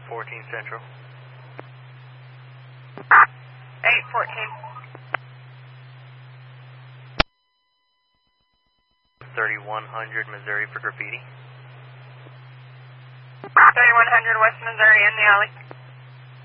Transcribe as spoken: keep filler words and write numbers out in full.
fourteen Central. eight fourteen. thirty-one hundred Missouri for graffiti. thirty-one hundred West Missouri in the alley.